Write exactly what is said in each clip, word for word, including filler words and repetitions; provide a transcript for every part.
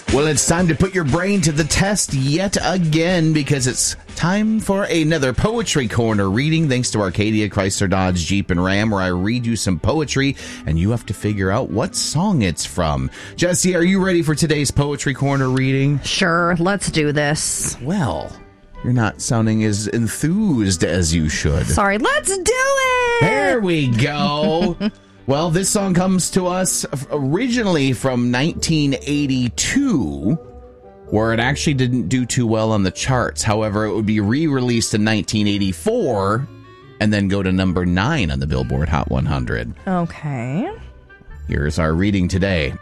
Well, it's time to put your brain to the test yet again because it's time for another Poetry Corner reading thanks to Arcadia, Chrysler, Dodge, Jeep, and Ram, where I read you some poetry and you have to figure out what song it's from. Jesse, are you ready for today's Poetry Corner reading? Sure, let's do this. Well, you're not sounding as enthused as you should. Sorry, let's do it! There we go. Well, this song comes to us originally from nineteen eighty-two, where it actually didn't do too well on the charts. However, it would be re-released in nineteen eighty-four and then go to number nine on the Billboard Hot one hundred. Okay. Here's our reading today.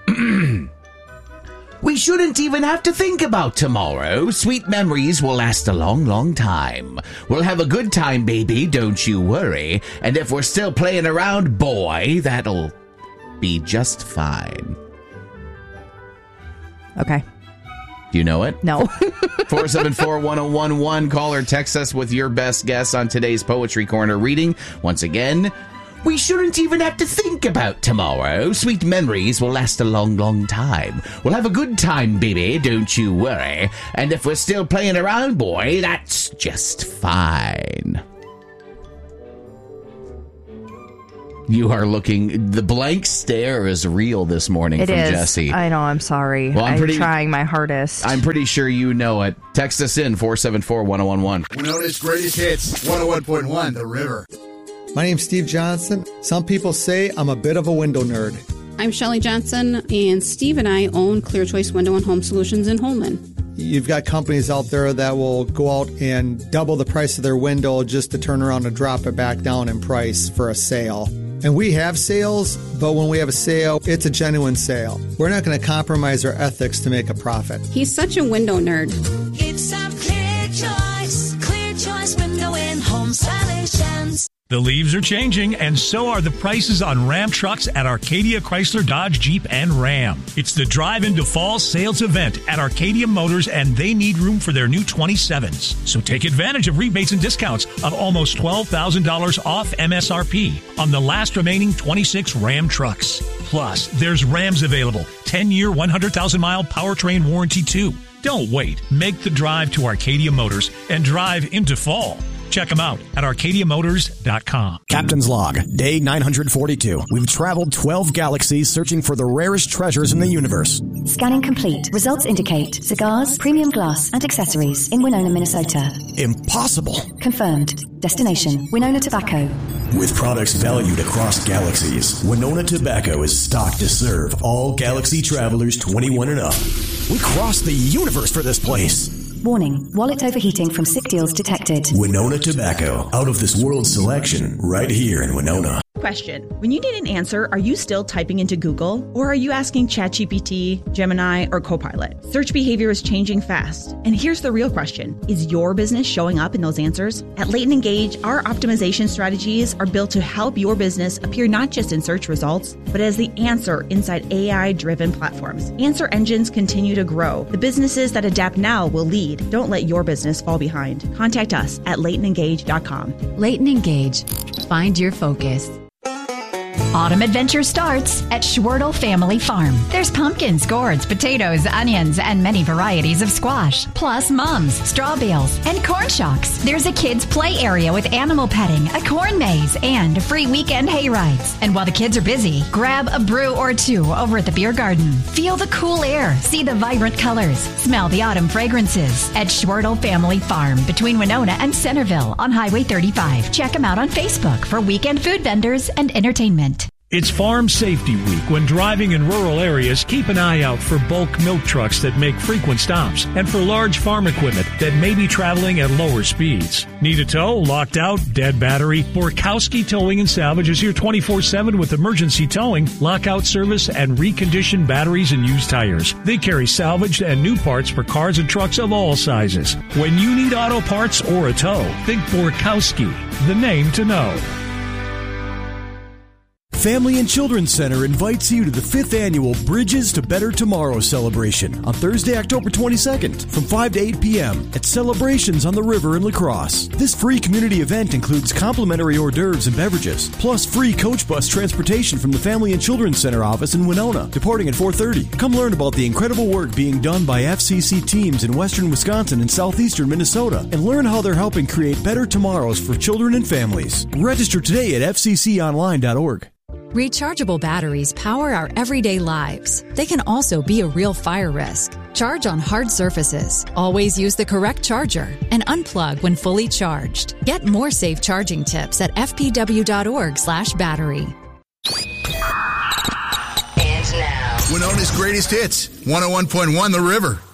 We shouldn't even have to think about tomorrow. Sweet memories will last a long, long time. We'll have a good time, baby, don't you worry. And if we're still playing around, boy, that'll be just fine. Okay. Do you know it? No. four seven four, one oh one one. Call or text us with your best guess on today's Poetry Corner reading. Once again, we shouldn't even have to think about tomorrow. Sweet memories will last a long, long time. We'll have a good time, baby, don't you worry. And if we're still playing around, boy, that's just fine. You are looking... The blank stare is real this morning it from is. Jesse. I know, I'm sorry. Well, I'm, I'm pretty, trying my hardest. I'm pretty sure you know it. Text us in, four seven four, one oh one one. Winona's greatest hits, one oh one point one, The River. My name's Steve Johnson. Some people say I'm a bit of a window nerd. I'm Shelley Johnson, and Steve and I own Clear Choice Window and Home Solutions in Holman. You've got companies out there that will go out and double the price of their window just to turn around and drop it back down in price for a sale. And we have sales, but when we have a sale, it's a genuine sale. We're not going to compromise our ethics to make a profit. He's such a window nerd. It's a Clear Choice, Clear Choice Window and Home Solutions. The leaves are changing, and so are the prices on Ram trucks at Arcadia, Chrysler, Dodge, Jeep, and Ram. It's the Drive into Fall sales event at Arcadia Motors, and they need room for their new twenty-sevens. So take advantage of rebates and discounts of almost twelve thousand dollars off M S R P on the last remaining twenty-six Ram trucks. Plus, there's Rams available, ten-year, one hundred thousand mile powertrain warranty too. Don't wait. Make the drive to Arcadia Motors and drive into fall. Check them out at arcadia motors dot com. Captain's Log, day nine hundred forty-two. We've traveled twelve galaxies searching for the rarest treasures in the universe. Scanning complete. Results indicate cigars, premium glass, and accessories in Winona, Minnesota. Impossible. Confirmed. Destination, Winona Tobacco. With products valued across galaxies, Winona Tobacco is stocked to serve all galaxy travelers twenty-one and up. We crossed the universe for this place. Warning, wallet overheating from sick deals detected. Winona Tobacco, out of this world selection, right here in Winona. Question. When you need an answer, are you still typing into Google? Or are you asking ChatGPT, Gemini, or Copilot? Search behavior is changing fast. And here's the real question. Is your business showing up in those answers? At Leighton Engage, our optimization strategies are built to help your business appear not just in search results, but as the answer inside A I-driven platforms. Answer engines continue to grow. The businesses that adapt now will lead. Don't let your business fall behind. Contact us at leighton engage dot com. Leighton Engage. Find your focus. Autumn adventure starts at Schwertel Family Farm. There's pumpkins, gourds, potatoes, onions, and many varieties of squash, plus mums, straw bales, and corn shocks. There's a kids' play area with animal petting, a corn maze, and free weekend hay rides. And while the kids are busy, grab a brew or two over at the beer garden. Feel the cool air, see the vibrant colors, smell the autumn fragrances at Schwertel Family Farm between Winona and Centerville on Highway thirty-five. Check them out on Facebook for weekend food vendors and entertainment. It's Farm Safety Week. When driving in rural areas, keep an eye out for bulk milk trucks that make frequent stops and for large farm equipment that may be traveling at lower speeds. Need a tow? Locked out? Dead battery? Borkowski Towing and Salvage is here twenty-four seven with emergency towing, lockout service, and reconditioned batteries and used tires. They carry salvaged and new parts for cars and trucks of all sizes. When you need auto parts or a tow, think Borkowski, the name to know. Family and Children's Center invites you to the fifth annual Bridges to Better Tomorrow celebration on Thursday, October twenty-second from five to eight p.m. at Celebrations on the River in La Crosse. This free community event includes complimentary hors d'oeuvres and beverages, plus free coach bus transportation from the Family and Children's Center office in Winona, departing at four thirty. Come learn about the incredible work being done by F C C teams in western Wisconsin and southeastern Minnesota, and learn how they're helping create better tomorrows for children and families. Register today at f c c online dot org. Rechargeable batteries power our everyday lives. They can also be a real fire risk. Charge on hard surfaces. Always use the correct charger and unplug when fully charged. Get more safe charging tips at f p w dot org slash battery. And now, Winona's greatest hits, one oh one point one The River.